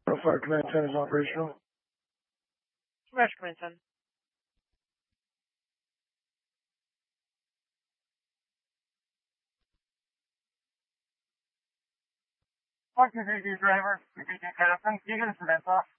Fire Command 10 is operational. Roger, Command 10. Fuck your driver. Captain. You get us events off.